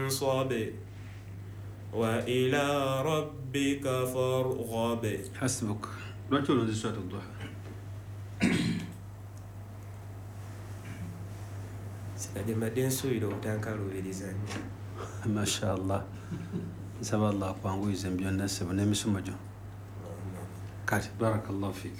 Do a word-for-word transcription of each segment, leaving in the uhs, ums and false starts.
فانصب وإلى ربك فارغب. حسبك. رجل ذي سورة الضحى. سيدي مدين سويدو تانكالو بيديزان. ما شاء الله. سبحان الله قوانغو يزنبيون الناس بنمي سمجو. كاتب بارك الله فيك.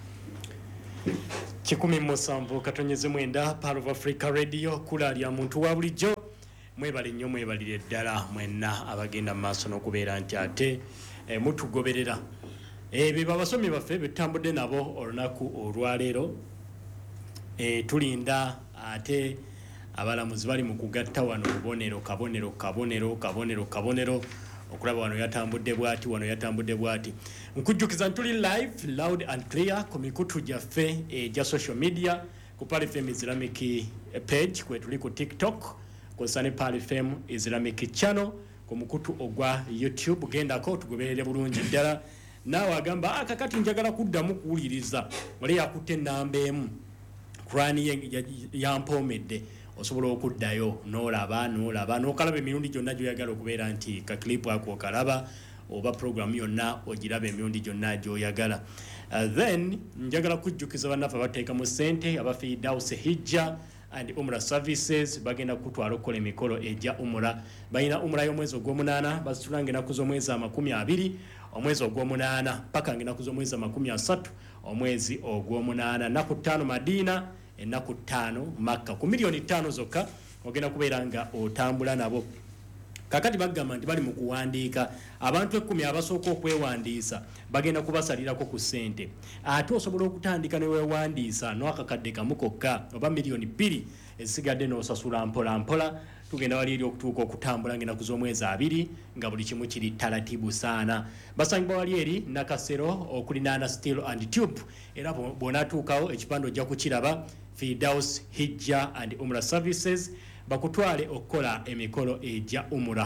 kikumi musanvu katonyeze mwenda Part of Africa Radio kula lya muntu wa bulijjo mwebale nnyo mwebalire ddala mwenna abagenda maaso n'okubeera nti ate e, mutugoberera ebyo babasomi baffe betambudde nabo olunaku olwaleero e, tulinda ate abalamuzi bali mu kugatta wano bubonero kabonero kabonero kabonero kabonero okulaba wano yatambudde bwati wano yatambudde bwati nkujjukiza ntuli live loud and clear ku mikutu gyaffe egya social media ku Pal F M Islamic page kwe tuli ku TikTok ku Sane Pal F M Islamic channel ku mukutu ogwa YouTube gendako tugoberere bulungi ddala naawe agamba akakati njagala kuddamu kuwuliriza wali yakutte nnamba emu kurani yampomedde osobola okuddayo n'olaba n'olaba n'okalaba emirundi gyonna gy'oyagala okubeera nti ka clip ako okalaba oba program yonna ogiraba emirundi gyonna gy'oyagala. Uh, then njagala kujjukiza bannaffe abateeka mu ssente aba Firdaus Hijja and Umrah Services bagenda kutwala okukola emikolo egya umura balina umura y'omwezi ogw'omunaana basitulanga ennaku z'omwezi amakumi abiri omwezi ogw'omunaana paka ng'ennaku z'omwezi amakumi asatu omwezi ogw'omunaana nnaku ttaano Madiina ennaku ttaano Makka ku miliyoni ttaano zokka ogenda kubeera nga otambula nabo. Kakati bagamba nti bali mu kuwandiika abantu ekkumi abasooka okwewandiisa bagenda kubasalirako ku ssente ate osobola okutandika ne weewandiisa n'akakadde kamu kokka oba miliyoni bbiri ezisigadde n'osasula mpola mpola tugenda wali eri okutuuka okutambula ng'ennaku z'omwezi abiri nga buli kimu kiri talatibu saana. Basangibwa wali eri Nakasero okulinaana Steel and Tube era bw'onaatuukawo ekipande ojja kukiraba Firdaus Hijja and Umrah Services bakutwale okukola emikolo egya umura.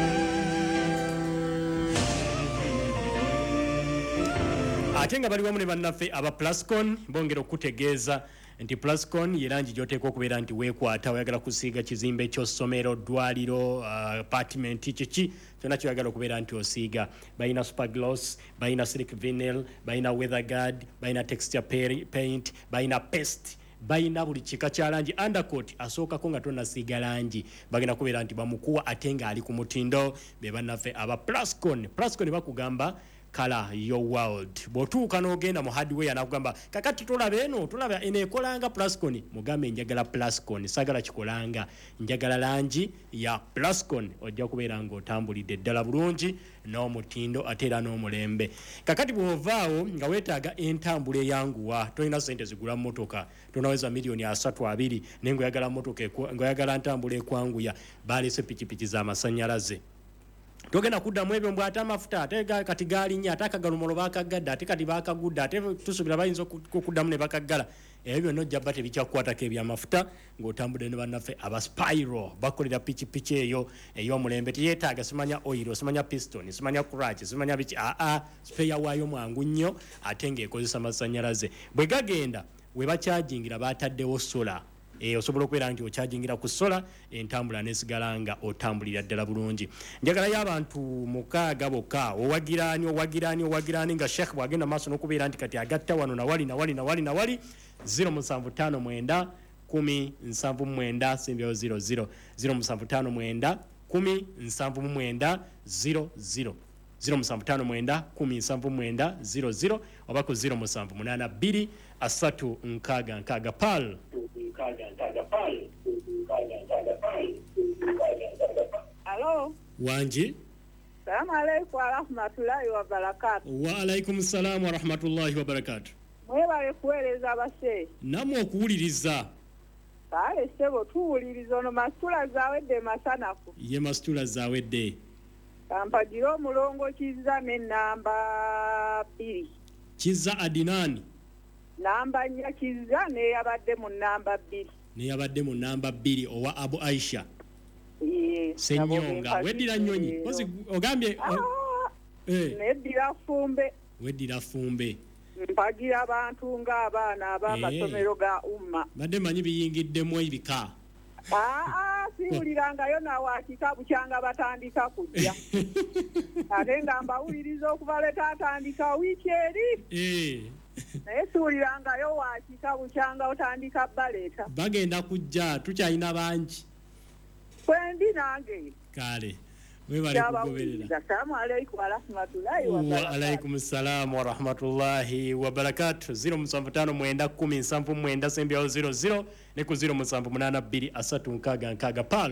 Ate nga bali wamu ne bannaffe aba Plascon bongera okutegeeza nti Plascon yerangi gy'oteeka okubeera nti weekwata oyagala kusiiga kizimbe ky'ossomero ddwaliro uh, apartment kiki kyonna kyoyagala okubeera nti osiiga balina supergloss balina silk vinyl balina weatherguard balina texture paint balina paste balina buli kika kya langi undercoat asookako nga tonnasiiga langi bagenda kubeera nti bamukuwa ate nga ali ku mutindo be bannaffe aba Plascon. Plascon bakugamba Color your world. Bw'otuuka n'ogenda mu hardware n'akugamba kakati tulaba eno tulaba eno ekolanga Plascon mugambe njagala Plascon sagala kikolanga njagala langi ya Plascon ojja kubeera ng'otambulidde ddala bulungi n'omutindo ate era n'omulembe. Kakati bw'ovaawo nga weetaaga entambula eyanguwa tolina ssente zigula mmotoka tonaweza miliyoni asatu abiri naye ng'oyagala mmotoka ng'oyagala ntambula ekwanguya baalese pikipiki z'amasannyalaze togenda kuddamu ebyo mbw ate amafuta ate kati gaalinya ate akagalumolo baakagadde ate kati baakagudde ate tusubira bayinza okuddamu ne bakaggala ebyo byonna ojja bba tebikyakukwatako ebyamafuta ng'otambudde ne bannaffe aba Spiro bakolera pikipiki eyo ey'omulembe teyeetaaga simanya oil simanya piston simanya crutch simanya biki aa spare waayo mwangu nnyo ate ng'ekozesa masannyalaze bwe gagenda we bakyajingira baataddewo sola e osobola okubeera nti okyajingira ku sola entambula nesigala nga otambulira ddala bulungi. Njagala y'abantu mukaaga bokka owagiraani owagiraani owagiraani nga Sheikh bw'agenda maaso n'okubeera nti kati agatta wano na wali na wali na wali na wali zero musanvu ttaano mwenda kumi nsanvu mwenda simbyawo zero zero zero musanvu ttaano mwenda kumi nsanvu mwenda zero zero zero musanvu ttaano mwenda kumi nsanvu mwenda zero zero oba ku zero musanvu munaana bbiri asatu nkaaga nkaaga Pal. Hello. Wanji. Salamu alaykum wa rahmatullahi wa barakatuh. Wa alaykum salam wa rahmatullahi wa barakatuh. Mwebale kuweereza abashe. Namwe okuwuliriza. Kale sebo tuwuliriza ono masitula zaawedde masanafu. Ye masitula zaawedde. Kampagira omulongo Kizza n'ennamba bbiri. Kizza Adinani. Namba nnya Kizza n'eyabadde mu nnamba bbiri. N'eyabadde mu nnamba bbiri owa Abu Aisha. Ye. Senyonga weddira nnyonyi. Kozi ogambye eh neddira Fumbe. Weddira Fumbe. Mpagira abantu ng'abaana ab'amasomero ga umma. Badde manyi biyingiddemu ebika. aa siwulirangayo nawakika bukyanga batandika kujja ate nga mbawuliriza okuva leta atandika wiiki eri naye siwulirangayo wakika bukyanga otandika baleeta bagenda kujja tukyalina bangi kwendi nange kale webale kugoberera. Assalamu alaykum wa rahmatullahi wa barakatuh. Wa alaykum salam wa rahmatullahi wa barakatuh. zero musanvu ttaano mwenda kkumi nsanvu mwenda sembyawo zero zero ne ku zero musanvu munaana bbiri asatu nkaaga nkaaga pal.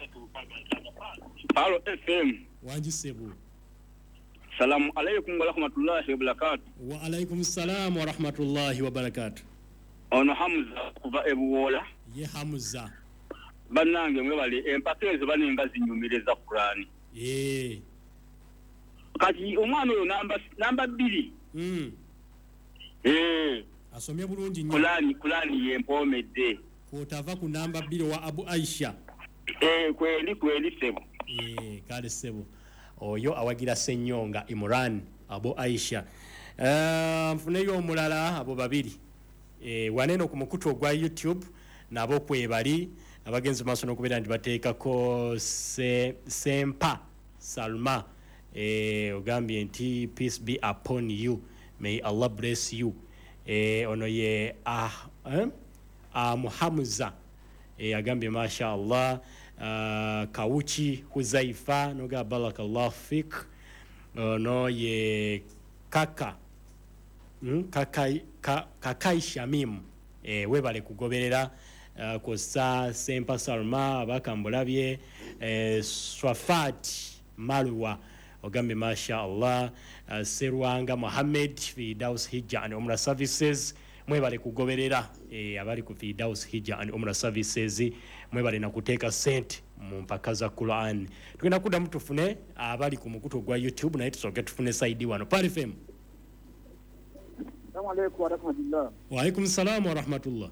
Palo F M. Wanji sebu. Salamu alaykum wa rahmatullahi wa barakatuh. Wa alaykum salam wa rahmatullahi wa barakatuh. Ono Hamza kuva ebuwola. Ye Hamza. Banange mwebale empakeze baninga zinyumireza Qur'ani. Eh. Kati omwana oyo namba namba bbiri. Mm. Eh. Asomye bulungi nnyo. Qur'ani Qur'ani yempomedde. Kotava ku namba bbiri wa Abu Aisha. Eh kweli kweli sebo. Eh kale sebo. Oyo awagira Senyonga Imran Abu Aisha. Eh mfuneyo omulala abo babiri. Eh waneno ku mukutu gwa YouTube nabo kwebali abagenzi maso nokubera ndi bateekako se sempa Salma eh ogambye nti peace be upon you, may Allah bless you. Eh ono ye ah eh ah Muhamza eh agambye masha Allah. Uh, Kauchi Huzaifa noga barakallahu fik. Uh, no ye kaka mm? kakai ka, kakai Shamim eh webale kugoberera uh, kosa Sempa Salma bakambulabye eh Swafat Malwa ogambe masha Allah. uh, Serwanga Muhammad Fidaus Hijja and Umrah Services mwebale kugoberera eh abali ku Fidaus Hijja and Umrah Services mwebale na kuteeka sente mu mpaka za Qur'an. Tugenda kuda mutufune abali ku mukutu gwa YouTube na itusoke tufune side wano Pali F M. Assalamu alaykum wa rahmatullah. Wa alaykum salam wa rahmatullah.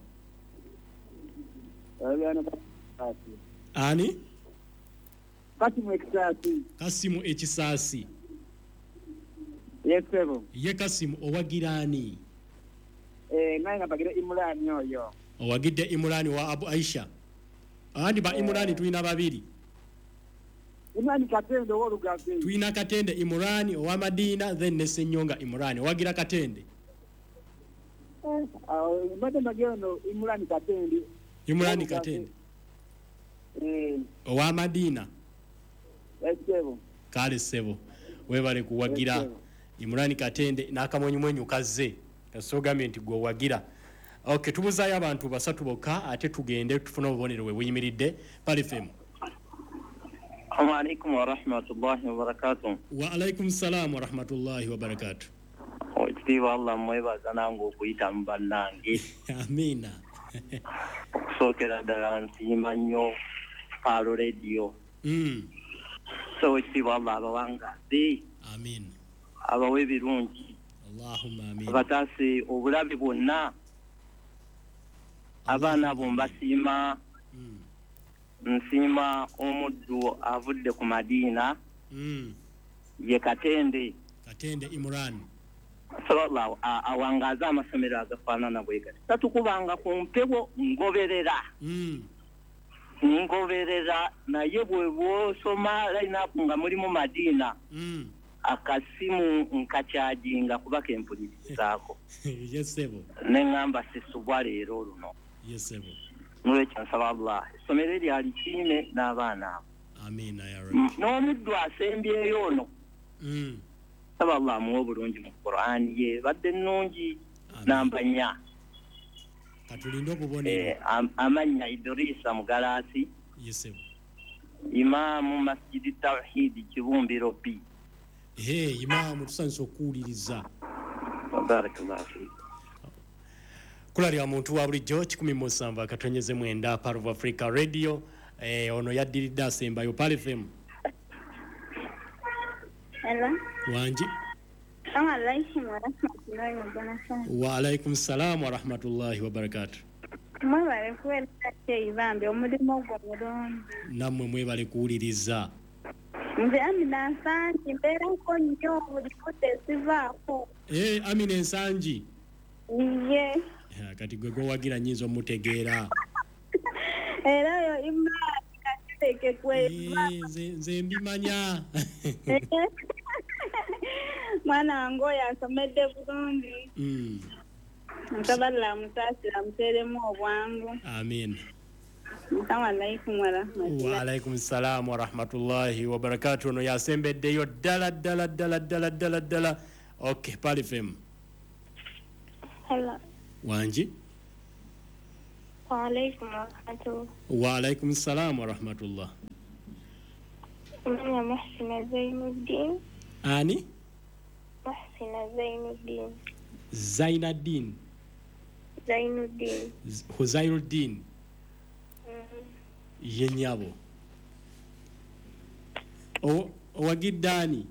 Ani? Kasimu ekisasi. Kasimu ekisasi. Yes sebo. Ye Kasimu owagirani. Eh nanga bagira Imran yoyo. Owagidde Imran wa Abu Aisha. Andi ba Imran tuina babiri. Imran Katende wo Lugabe. Tuina Katende Imran wa Madina then ne Senyonga Imran. Wagira Katende. Eh ah mbade mageno Imran Katende. Imran Katende. Eh wa Madina. Yes sebo. Kale sebo. Webale kuwagira Imran Katende nakamwenyu mwenyu kaze. Kasogamye nti gwo wagira. Okay, tubuzayo abantu basatu bokka ate tugende tufuna obubonero we buyimiridde Pali F M. Assalamu alaykum wa rahmatullahi wa barakatuh. Wa alaykum salam wa rahmatullahi wa barakatuh. Otiwa Allah mwebaza nangu okuyita mbannange. Amina. Kusokera ddala nsiima nnyo Palo Radio. Mm. So otiwa Allah abawangaze. Amin. Abawe birungi. Allahumma amin. Batase obulabe bwonna. Abana bombasima. Mm. Nsima omuddu avudde ku Madina. Mm. Ye Katende. Katende Imran. Sallallahu awangaza amasomero agafaanana bwe gati. Tatukubanga ku mpebo ngoberera. Mm. Ngoberera naye bwe bwosoma line-up nga muri mu Madina. Mm. Akasimu nkakyajinga kuba kempulirizaako. Yes sebo. Nengamba sisubwa leero luno. Yes sebo. Nolwekyo nsaba Allah essomero lyali kiime n'abaana abo. Amina ya Rabbi. N'omuddu asembyeyo ono. Mm. Saba Allah amuwa obulungi mu Qur'an ye badde nnungi namba nnya. Katulinde obubonero. Eh, am, amanya Idrisa Mugalasi. Yes sebo. Imaamu Masjidi Tawhid Kibumbiro B. Ehe Imaamu tusanso kuwuliriza. Barakallahu fiik. Kula lya muntu wa bulijjo kikumi mu musanvu akatonyeze mwenda Part of Africa Radio. Eh ono yaddiridde asembayo Pali F M. Hello. Wanji. Assalamu alaykum wa rahmatullahi wa barakatuh. Wa alaykum salam wa rahmatullahi wa barakatuh. Mwebale kuweleza ibambe omulimu gwo mulungi. Nammwe mwebale kuwuliriza. Nze Amina Nsangi mbeerako nnyo buli budde sivaako. Eh Amina Nsangi. Iye. Kati gwe gwe wagira nyinza omutegeera. Era yo Imran kateke kwe. Nze mbimanya. Mwana ngoya asomedde bulungi. Mm. Ntabala mutasira muteremu obwangu. Amen. Assalamu alaikum wa rahmatullahi. Wa alaikum assalam wa rahmatullahi wa barakatuh. No yasembeddeyo ddala ddala ddala ddala ddala ddala. Okay, Pali F M. Hello. Wanji? Wa alaikum wa rahmatullahi. Wa alaikum assalam wa rahmatullah. Mwana Mahsina Zainuddin. Ani? Mahsina Zainuddin. Zainuddin. Zainuddin. Huzairuddin. Mhm. Yenyabo. O wagidani.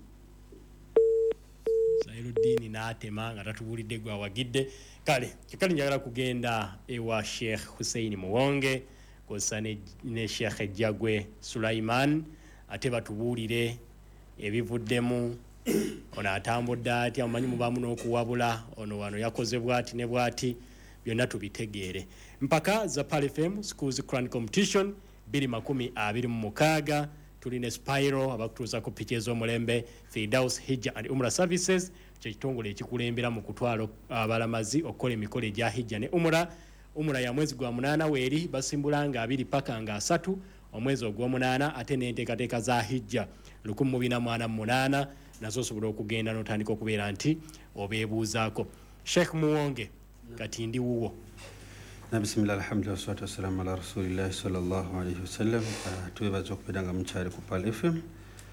Zairuddin naatema nga tatubulidde gwa wagidde. Kale, kikali njagala kugenda ewa Sheikh Hussein Muwonge kosa ne, ne Sheikh Jagwe Sulaiman ate batubuulire ebivuddemu ono atambudde atya omanyi mubamu n'okuwabula ono wano yakoze bwati ne bwati byonna tubitegeere mpaka za Pal F M Schools Crown Competition biri makumi abiri mu mukaaga tulina Spyro abakutuuza ku piki ez'omulembe Firdaus Hijja and Umrah Services kye kitongole ekikulembera mu kutwala abalamazi okukola emikolo egya hijja ne umura umura ya mwezi gwa munaana weeri basimbulanga abiri paka nga asatu omwezi ogw'omunaana ate n'enteekateeka za hijja lukumi mu bina mu ana mu munaana nazo osobola okugenda n'otandika okubeera nti obeebuuzaako. Sheikh Muwonge kati ndi wuwo. Na bismillah alhamdulillah wassalatu wassalamu ala rasulillahi sallallahu alayhi wasallam. Twebaza okubeera nga mukyali ku Pal F M.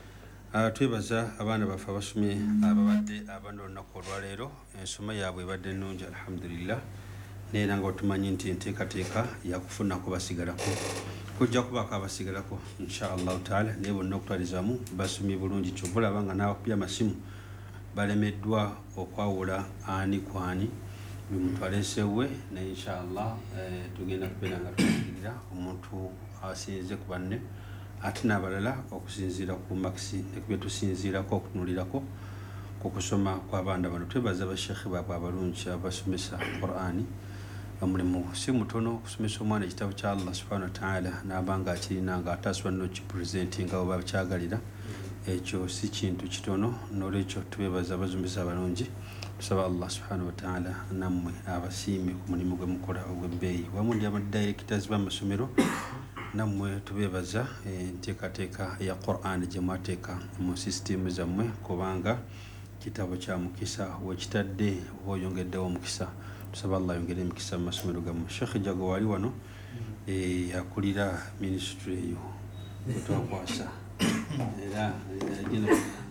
Twebaza abaana baffe abasomye ababadde abana olunaku olwaleero ensoma yaabwe ebadde nnungi alhamdulillah neera nga otumanyi nti enteekateeka yakufunako basigalako kujja kubaako abasigalako inshallah taala naye bonna okutwalizamu basomye bulungi kyobulaba nga n'abakubye amasimu balemeddwa okwawula ani ku ani buli muntu aleesewe naye inshallah tugenda kubeera nga tukkirira omuntu asinze ku banne ate n'abalala okusinziira ku makisi nekubye tusinziirako okutunulirako ku kusoma kw'abaana bano. Twebaza bashekhe baabwe abalungi abasomesa Qur'ani omulimu si mutono okusomesa omwana ekitabo kya Allah subhanahu wa ta'ala n'abanga akirina nga atasobola n'okipurezentinga oba kyagalira ekyo si kintu kitono n'olwekyo twebaza abasomesa abalungi tusaba Allah subhanahu wa ta'ala nammwe abasiime ku mulimu gwe mukola ogw'ebbeeyi wamu ndi abadirectors b'amasomero nammwe tubebaza enteekateeka ya Qur'an gye mwateeka mu system zammwe kubanga kitabo kya mukisa wekitadde oyongeddewo omukisa tusaba Allah yongere emikisa mu masomero gammwe. Sheikh Jago wali wano yakulira ministry eyo gutwakwasa era agenda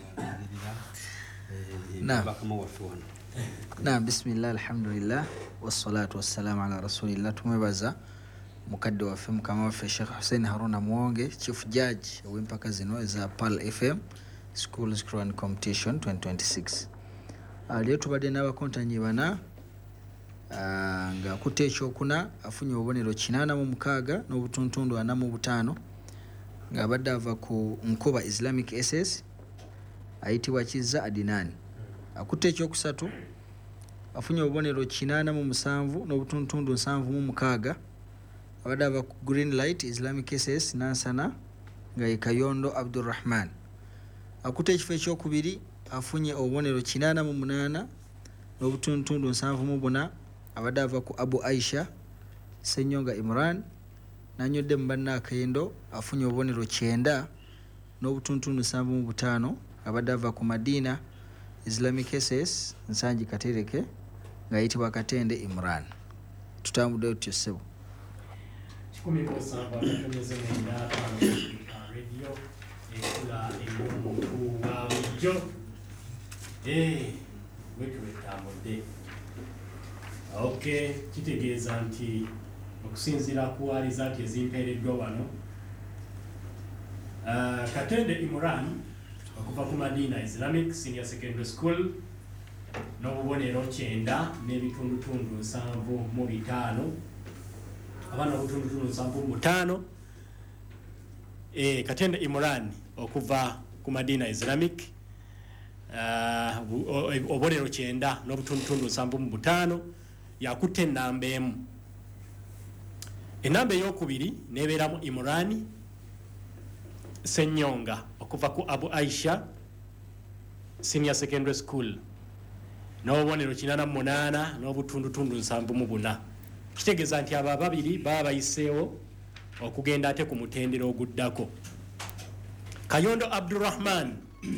bakama waffe wano. Naam, bismillah alhamdulillah wassalatu wassalamu ala rasulillah. Tumwebaza mukadde waffe mukama waffe Sheikh Hussein Haruna Muwonge chief judge ow'empaka zino eza Pal F M Schools Crown Competition twenty twenty-six. Aliyo tubadde n'abakontanyi bana nga akutte ekyokuna afunye obubonero kinaana mu mukaaga n'obutuntundu ana mu butaano ng'abadde ava ku Nkoba Islamic S S ayitibwa Kizza Adinani. Akutte ekyokusatu afunye obubonero kinaana mu musanvu n'obutuntundu nsanvu mu mukaaga abadde ava ku Green Light Islamic S S Nansana nga ye Kayondo Abdurrahman. Akutte ekifo ekyokubiri afunye obubonero kinaana mu munaana n'obutuntundu nsanvu mu buna abadde ava ku Abu Aisha Senyonga Imran. Nanyodde mu banna akendo afunye obubonero kyenda n'obutuntundu nsanvu mu butaano abadde ava ku Madina Islamic S S Nsanji Katereke nga yitibwa Katende Imran. Tutambudde tutyo ssebo. kumi kusamba katonyeze mwenda radio ekula emuntu wa bulijjo eh wetu wetambudde. Okay, kitegeeza nti okusinziira ku alizati ezimpeereddwa wano uh, Katende Imran okuva ku Madina Islamic Senior Secondary School n'obubonero kyenda n'ebitundutundu nsanvu mu bitaano abana obutundutundu nsanvu mu butaano. eh, Katende Imran okuva ku Madina Islamic uh, obubonero kyenda n'obutundutundu nsanvu mu butaano yakutte ennamba emu enamba eyokubiri nebeeramu Imrani Senyonga okuva ku Abu Aisha Senior Secondary School n'obubonero kinana munana n'obutundutundu nsanvu mu buna. Kitegeeza nti abo ababiri baba bayiseewo okugenda ate ku mutendero oguddako. Kayondo Abdurrahman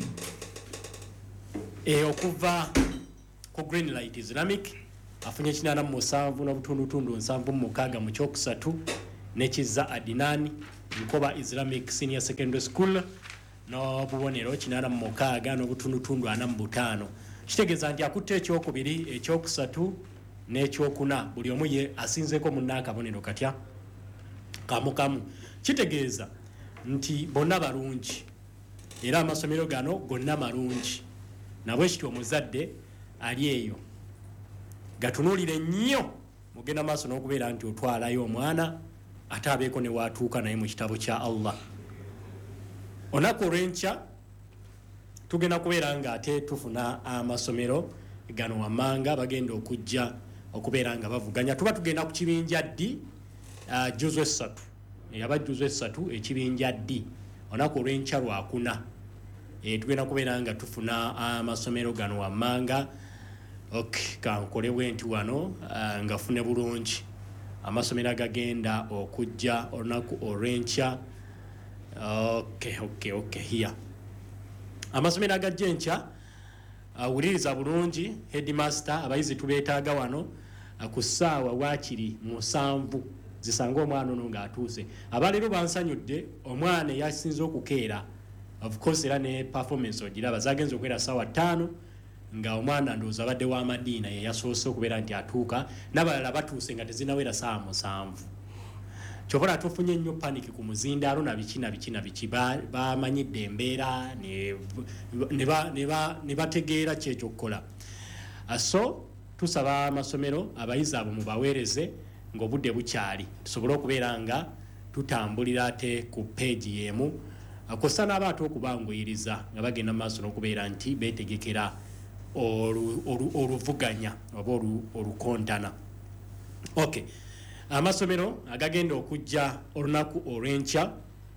e okuva ku Green Light Islamic afunye kinana mu musanvu n'obutundutundu nsanvu mu mukaaga mu kyokusatu ne Kizza Adinani Nkoba Islamic Senior Secondary School n'obubonero kinana mu mukaaga n'obutundutundu ana mu butaano. Kitegeeza nti akutte ekyokubiri ekyokusatu n'ekyokuna buli omu ye asinzeko munna akabonero katya kamu kamu. Kitegeeza nti bonna balungi era amasomero gano gonna malungi nabwe kityo omuzadde ali eyo gatunulire nnyo mugenda maaso n'okubeera nti otwalayo omwana ate abeeko ne waatuuka naye mu kitabo kya Allah. Onaku olw'enkya tugenda kubeera nga ate tufuna amasomero gano wammanga bagenda okujja okubeera nga bavuganya. Tuba tugenda ku kibinja ddi uh, juzu essatu yaba juzu essatu ekibinja ddi onaku olw'enkya lwakuna e, tugenda kubeera nga tufuna amasomero gano wammanga. Okay, kankole bwenti wano uh, ngafune bulungi amasomero agagenda okujja olunaku olw'enkya. Okay, okay, okay, here amasomero agajja enkya awuliriza uh, bulungi headmaster abayizi tubeetaaga wano uh, ku ssaawa waakiri musanvu zisanga omwana ono ng'atuuse. Abaleero bansanyudde omwana yasinze okukeera of course era ne performance ogiraba zagenza okubeera ssaawa ttaano nga omwana ndowooza abadde wa Madiina ye yasoose okubeera nti atuuka n'abalala batuuse nga tezinawera ssaawa musanvu. Kyokora tufunye nnyo panic ku muzindaalo na biki na biki na biki bamanyidde embeera ne bategeera kyekyokukola. So tusaba amasomero abayizi abo mubaweereze ng'obudde bukyali tusobole okubeera nga tutambulira ate ku peegi y'emu kosa n'abaate okubanguyiriza nga bagenda mu maaso n'okubeera nti beetegekera oluvuganya oba olukontana. Okay, amasomero agagenda okujja olunaku olw'enkya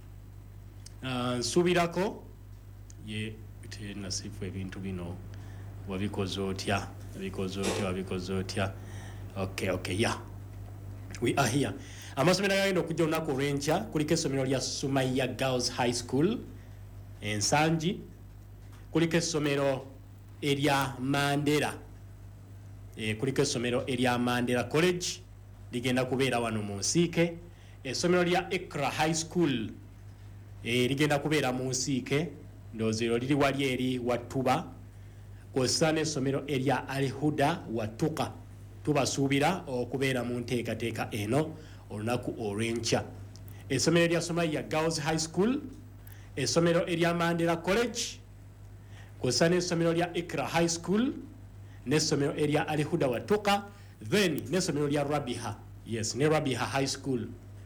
uh, nsuubirako ye nasifu ebintu bino wabikoze otya wabikoze otya wabikoze otya. Okay, okay, yeah, we are here. Amasomero agagenda okujja olunaku olw'enkya kuliko essomero lya Sumaya Girls High School Ensangi, kuliko essomero erya Mandela e, kuliko essomero erya Mandela College ligenda kubeera wano mu Nsiike. Essomero lya Ikra High School e, ligenda kubeera mu Nsiike ndowooza liri wali eri Wattuba, kw'ossa n'essomero erya Al-Huda Wattuka. Tubasuubira okubeera mu nteekateeka eno olunaku olw'enkya. Essomero erya Sumaya Girls High School, essomero erya Mandela College, kw'ossa n'essomero lya Ikra High School n'essomero erya Al-Huda Wattuka, then n'essomero lya Rabiha, yes, ne Rabiha High School.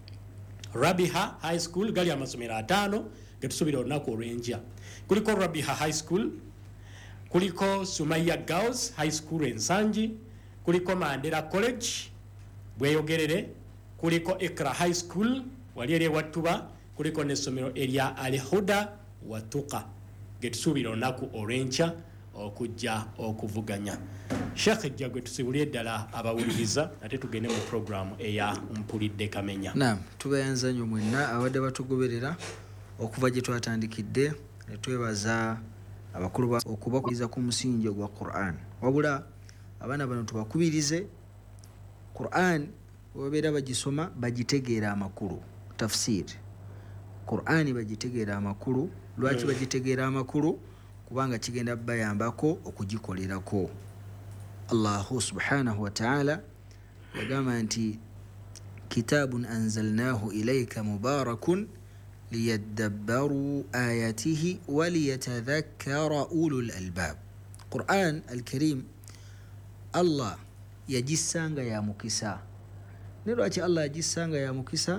Rabiha High School gali amasomero ataano getusuubira olunaku olw'enkya. Kuliko Rabiha High School, kuliko Sumaya Girls High School Ensangi, kuliko Mandela College bweyogerere, kuliko Ikra High School wali eri Wattuba, kuliko n'essomero erya Al-Huda Wattuka getusuubira olunaku olw'enkya okujja okuvuganya. Sheikh ejja gwe tusibulye ddala abawuliriza ate tugende mu programu eya Mpulidde Kamenya. Naam, tubayanza nnyo mwenna abadde batugoberera okuva gye twatandikidde ne twebaza abakulu okubakubiriza ku musingi ogwa Quran. Wabula abaana bano tubakubirize Quran babeera bagisoma bagitegeera amakulu tafsir. Quran bagitegeera amakulu. Lwaki bagitegeera amakulu? Kubanga kigenda bayambako okugikolerako. Allahu subhanahu wa ta'ala yagamba nti kitabun anzalnahu ilayka mubarakun liyadabbaru ayatihi wa liyatadhakkara ulul albab. Quran al-Karim Allah yagissanga ya mukisa. Ne lwaki Allah yagissanga ya mukisa?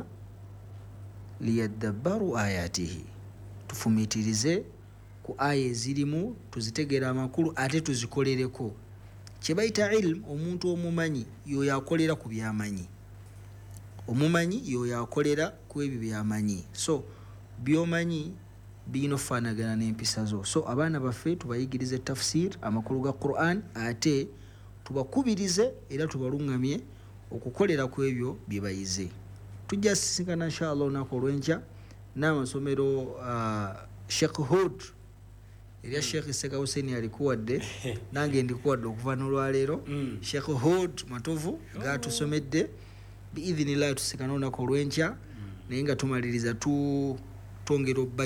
Liyadabbaru ayatihi, tufumitirize ku aya ezirimu tuzitegeera amakulu ate tuzikolereko. Kye bayita ilmu, omuntu omumanyi yoyo akolera ku byamanyi. omumanyi yoyo akolera ku ebyo byamanyi. So byomanyi birina okufaanagana n'empisa zo. So abaana baffe tubayigirize tafsir amakulu ga Quran, ate tubakubirize era tubalungamye okukolera ku ebyo bye bayize. Tujja sisinkana inshallah olunaku olw'enkya n'amasomero uh, Sheikh Hood Elia Sheikh Seka Hussein alikuwadde nange ndikuwadde okuva n'olwaleero. mm. Sheikh Hood Matovu gatusomedde biidhinillah tusikana olunaku olw'enkya, naye nga tumaliriza tu twongera